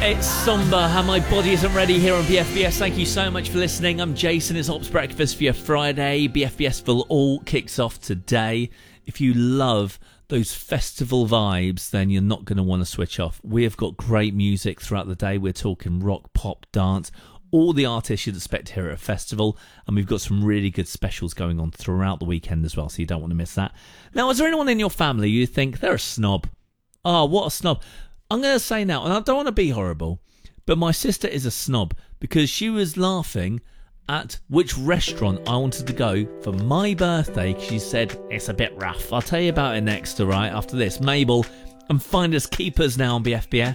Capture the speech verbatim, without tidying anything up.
It's somber how my body isn't ready here on B F B S. Thank you so much for listening. I'm Jason. It's Ops Breakfast for your Friday. B F B S Full All kicks off today. If you love those festival vibes, then you're not going to want to switch off. We have got great music throughout the day. We're talking rock, pop, dance, all the artists you'd expect here at a festival, and we've got some really good specials going on throughout the weekend as well, so you don't want to miss that. Now, is there anyone in your family you think they're a snob? Oh, what a snob. I'm going to say now, and I don't want to be horrible, but my sister is a snob because she was laughing at which restaurant I wanted to go for my birthday. She said, it's a bit rough. I'll tell you about it next, all right, after this. Mabel and Finders Keepers now on B F B S.